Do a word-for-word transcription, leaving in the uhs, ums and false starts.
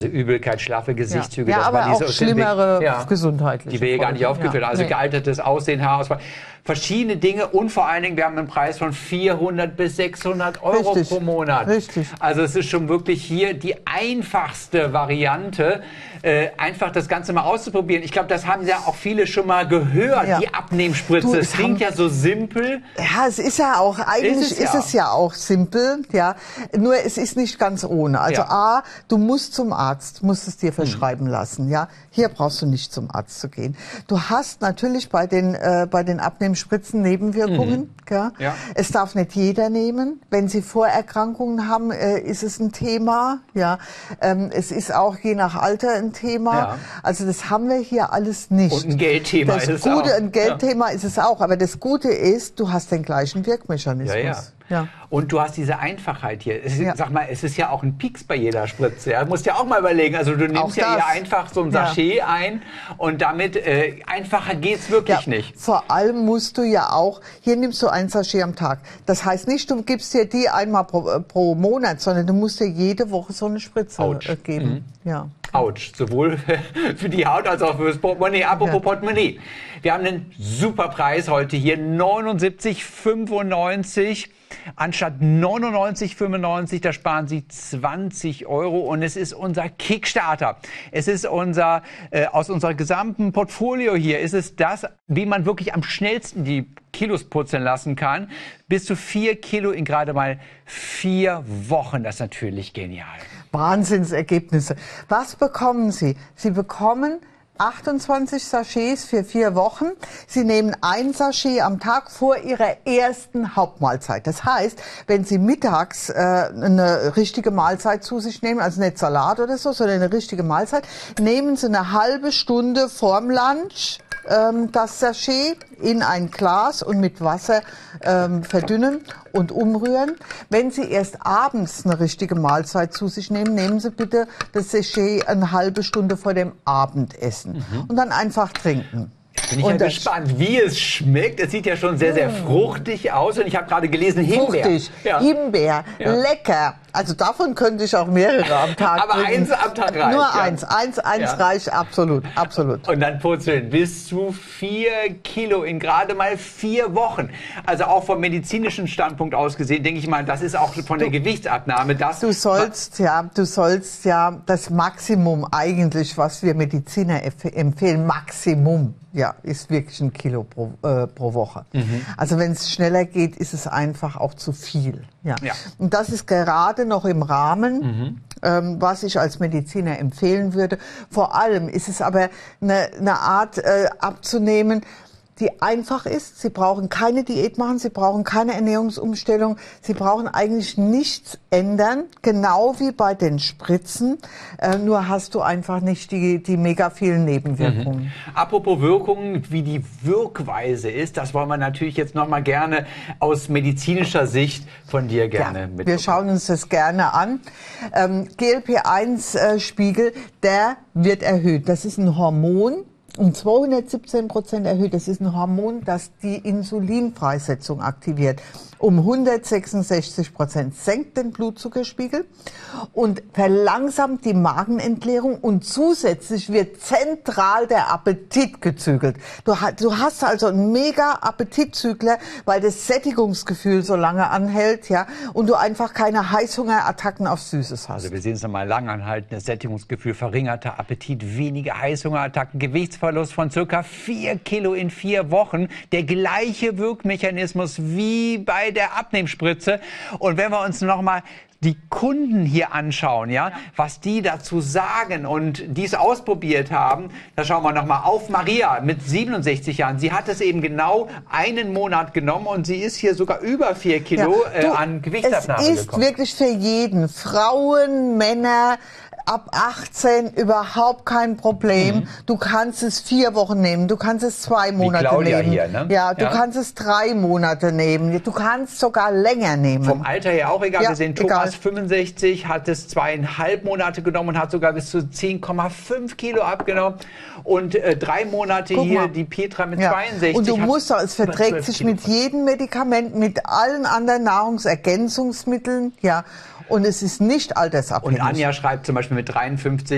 Übelkeit, schlaffe Gesichtszüge, ja, ja, dass aber man diese auch schlimmere ja, gesundheitliche die wir hier gar nicht aufgeführt haben. Also nee. gealtertes Aussehen, Haarausfall, verschiedene Dinge und vor allen Dingen, wir haben einen Preis von vierhundert bis sechshundert Euro Richtig. pro Monat. Richtig. Also es ist schon wirklich hier die einfachste Variante, äh, einfach das Ganze mal auszuprobieren. Ich glaube, das haben ja auch viele schon mal gehört, ja. die Abnehmspritze. Du, es klingt ja so simpel. Ja, es ist ja auch, eigentlich ist es, ist ja. es ja auch simpel, ja. Nur es ist nicht ganz ohne. Also ja. A, du musst zum Arzt, musst es dir verschreiben mhm. lassen, ja. Hier brauchst du nicht zum Arzt zu gehen. Du hast natürlich bei den, äh, bei den Abnehmspritzen Nebenwirkungen, mhm. ja? Ja. Es darf nicht jeder nehmen. Wenn sie Vorerkrankungen haben, äh, ist es ein Thema, ja. Ähm, es ist auch je nach Alter ein Thema. Ja. Also das haben wir hier alles nicht. Und ein Geldthema das ist es Gute, auch. Ein Geldthema ja. ist es auch. Aber das Gute ist, du hast den gleichen Wirkmechanismus. Ja, ja. Ja. Und du hast diese Einfachheit hier. Es ist, ja. Sag mal, es ist ja auch ein Pieks bei jeder Spritze. Ja? Du musst ja auch mal überlegen. Also du nimmst ja hier einfach so ein Sachet ja. ein und damit äh, einfacher geht's wirklich ja. nicht. Vor allem musst du ja auch, hier nimmst du ein Sachet am Tag. Das heißt nicht, du gibst dir die einmal pro, pro Monat, sondern du musst dir jede Woche so eine Spritze äh, geben. Mhm. Ja. Autsch, sowohl für die Haut als auch für das Portemonnaie. Apropos ja. Portemonnaie. Wir haben einen super Preis heute hier, neunundsiebzig fünfundneunzig. Anstatt neunundneunzig fünfundneunzig, da sparen Sie zwanzig Euro und es ist unser Kickstarter. Es ist unser, äh, aus unserem gesamten Portfolio hier ist es das, wie man wirklich am schnellsten die Kilos purzeln lassen kann. Bis zu vier Kilo in gerade mal vier Wochen. Das ist natürlich genial. Wahnsinnsergebnisse. Was bekommen Sie? Sie bekommen achtundzwanzig Sachets für vier Wochen. Sie nehmen ein Sachet am Tag vor Ihrer ersten Hauptmahlzeit. Das heißt, wenn Sie mittags äh, eine richtige Mahlzeit zu sich nehmen, also nicht Salat oder so, sondern eine richtige Mahlzeit, nehmen Sie eine halbe Stunde vorm Lunch ähm, das Sachet in ein Glas und mit Wasser ähm, verdünnen und umrühren. Wenn Sie erst abends eine richtige Mahlzeit zu sich nehmen, nehmen Sie bitte das Sachet eine halbe Stunde vor dem Abendessen mhm. und dann einfach trinken. Bin ich ja gespannt, wie es schmeckt. Es sieht ja schon sehr, sehr fruchtig aus. Und ich habe gerade gelesen, Himbeer. Fruchtig, ja. Himbeer, ja. lecker. Also davon könnte ich auch mehrere am Tag Aber trinken. eins am Tag reicht. Nur ja. eins, eins, eins ja. reicht, absolut, absolut. Und dann purzeln bis zu vier Kilo in gerade mal vier Wochen. Also auch vom medizinischen Standpunkt aus gesehen, denke ich mal, das ist auch von der du, Gewichtsabnahme das. Du sollst ja, du sollst ja das Maximum eigentlich, was wir Mediziner empfehlen, Maximum. Ja, ist wirklich ein Kilo pro, äh, pro Woche. Mhm. Also wenn es schneller geht, ist es einfach auch zu viel. Ja. ja. Und das ist gerade noch im Rahmen, mhm. ähm, was ich als Mediziner empfehlen würde. Vor allem ist es aber eine, eine Art äh, abzunehmen, die einfach ist. Sie brauchen keine Diät machen, Sie brauchen keine Ernährungsumstellung, Sie brauchen eigentlich nichts ändern, genau wie bei den Spritzen, äh, nur hast du einfach nicht die, die mega vielen Nebenwirkungen. Mhm. Apropos Wirkungen, wie die Wirkweise ist, das wollen wir natürlich jetzt noch mal gerne aus medizinischer Sicht von dir gerne ja, mitbekommen. Wir schauen uns das gerne an. Ähm, G L P eins Spiegel, der wird erhöht. Das ist ein Hormon, um zweihundertsiebzehn Prozent erhöht. Das ist ein Hormon, das die Insulinfreisetzung aktiviert. Um hundertsechsundsechzig Prozent senkt den Blutzuckerspiegel und verlangsamt die Magenentleerung und zusätzlich wird zentral der Appetit gezügelt. Du, du hast also einen mega Appetitzügler, weil das Sättigungsgefühl so lange anhält, ja, und du einfach keine Heißhungerattacken auf Süßes hast. Also wir sehen es nochmal, langanhaltendes Sättigungsgefühl, verringerter Appetit, weniger Heißhungerattacken, Gewichtsverlust von circa vier Kilo in vier Wochen. Der gleiche Wirkmechanismus wie bei der Abnehmspritze. Und wenn wir uns noch mal die Kunden hier anschauen, ja, ja, was die dazu sagen und dies ausprobiert haben, da schauen wir noch mal auf Maria mit siebenundsechzig Jahren. Sie hat es eben genau einen Monat genommen und sie ist hier sogar über vier Kilo ja, du, äh, an Gewichtsabnahme gekommen. Es ist gekommen. wirklich für jeden, Frauen, Männer, ab achtzehn überhaupt kein Problem. Mhm. Du kannst es vier Wochen nehmen, du kannst es zwei Monate Wie Claudia nehmen. Hier, ne? Ja, du ja. kannst es drei Monate nehmen. Du kannst sogar länger nehmen. Vom Alter her auch egal. Ja, wir sehen egal. Thomas fünfundsechzig, hat es zweieinhalb Monate genommen und hat sogar bis zu zehn Komma fünf Kilo abgenommen. Und äh, drei Monate Guck hier mal. die Petra mit ja. zweiundsechzig. Und du musst, es verträgt sich mit jedem Medikament, mit allen anderen Nahrungsergänzungsmitteln. Ja. Und es ist nicht altersabhängig. Und Anja schreibt zum Beispiel mit dreiundfünfzig,